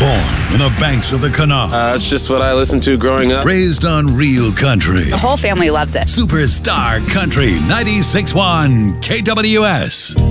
Born in the banks of the Kanawha. That's just what I listened to growing up. Raised on real country. The whole family loves it. Superstar Country 96.1 KWS.